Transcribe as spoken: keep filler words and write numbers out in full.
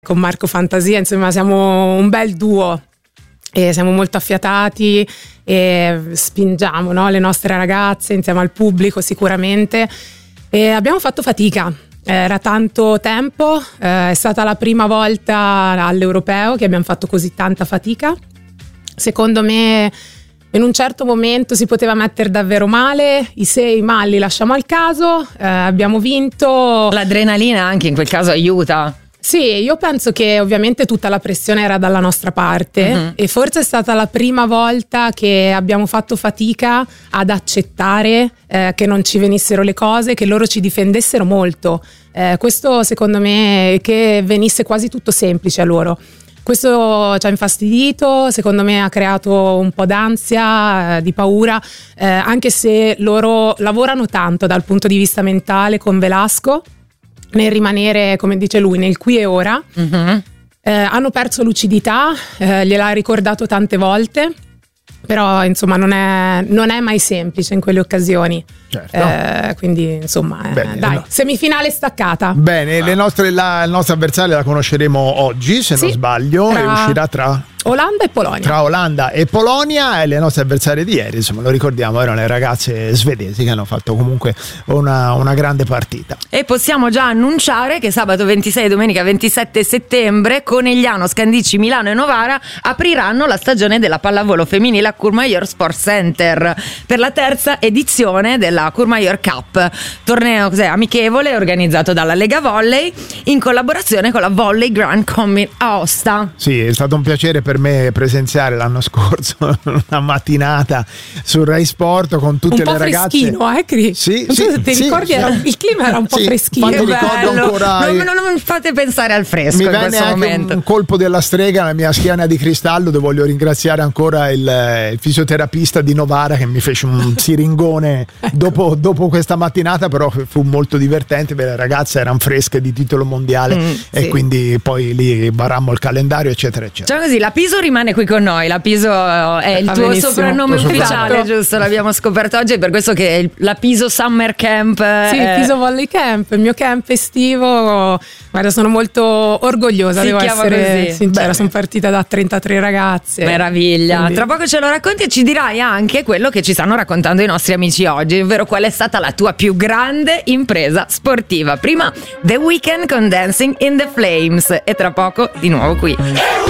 con Marco Fantasia, insomma siamo un bel duo e siamo molto affiatati e spingiamo, no, le nostre ragazze insieme al pubblico sicuramente, e abbiamo fatto fatica. Era tanto tempo, eh, è stata la prima volta all'Europeo che abbiamo fatto così tanta fatica. Secondo me in un certo momento si poteva mettere davvero male, i se e i ma li lasciamo al caso, eh, abbiamo vinto. L'adrenalina anche in quel caso aiuta. Sì, io penso che ovviamente tutta la pressione era dalla nostra parte, uh-huh. e forse è stata la prima volta che abbiamo fatto fatica ad accettare eh, che non ci venissero le cose, che loro ci difendessero molto. Eh, questo secondo me, che venisse quasi tutto semplice a loro. Questo ci ha infastidito, secondo me ha creato un po' d'ansia, eh, di paura, eh, anche se loro lavorano tanto dal punto di vista mentale con Velasco, nel rimanere, come dice lui, nel qui e ora. Mm-hmm. Eh, hanno perso lucidità, eh, gliel'ha ricordato tante volte, però insomma non è, non è mai semplice in quelle occasioni. Certo. Eh, quindi insomma, eh, Bene, dai, no. semifinale staccata. Bene, le nostre, la, il nostro avversario la conosceremo oggi, se Sì, non sbaglio, tra e uscirà tra... Olanda e Polonia. Tra Olanda e Polonia, e le nostre avversarie di ieri, insomma, lo ricordiamo, erano le ragazze svedesi che hanno fatto comunque una, una grande partita. E possiamo già annunciare che sabato ventisei e domenica ventisette settembre Conegliano, Scandicci, Milano e Novara apriranno la stagione della pallavolo femminile a Courmayeur Sports Center per la terza edizione della Courmayeur Cup, torneo cos'è, amichevole organizzato dalla Lega Volley in collaborazione con la Volley Grand Common Aosta. Sì, è stato un piacere per me presenziare l'anno scorso una mattinata su Rai Sport con tutte un le ragazze. Un po' freschino, eh Cri? Sì, non so sì, se ti sì, ricordi, sì. Era un, il clima era un po' sì, freschino. infatti ricordo ancora, non, non, non fate pensare al fresco. mi in venne questo anche momento. un colpo della strega nella mia schiena di cristallo, dove voglio ringraziare ancora il, il fisioterapista di Novara che mi fece un siringone ecco. dopo, dopo questa mattinata, però fu molto divertente perché le ragazze erano fresche di titolo mondiale, mm, e sì. quindi poi lì barammo il calendario eccetera eccetera. Cioè così, la Piso rimane qui con noi, la Piso è il Va tuo benissimo. soprannome Tuo ufficiale, soprannome. giusto? L'abbiamo scoperto oggi, è per questo che il- la Piso Summer Camp Sì, il è- Piso Volley Camp, il mio camp estivo. Guarda, sono molto orgogliosa, Si devo chiama essere così. sincera. Bene. Sono partita da trentatré ragazze. meraviglia. Quindi- Tra poco ce lo racconti e ci dirai anche quello che ci stanno raccontando i nostri amici oggi, ovvero qual è stata la tua più grande impresa sportiva. Prima The Weeknd con Dancing in the Flames, e tra poco di nuovo qui.